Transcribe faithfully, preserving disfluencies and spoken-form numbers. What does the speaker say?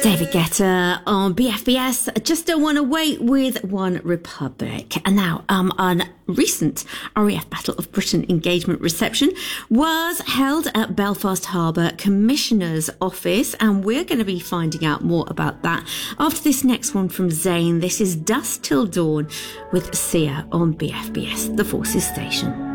David Guetta on B F B S. Just Don't Want to Wait with One Republic. And now, um, on recent R A F Battle of Britain engagement reception was held at Belfast Harbour Commissioner's Office, and we're going to be finding out more about that after this next one from Zayn. This is Dusk Till Dawn with Sia on B F B S, the Forces Station.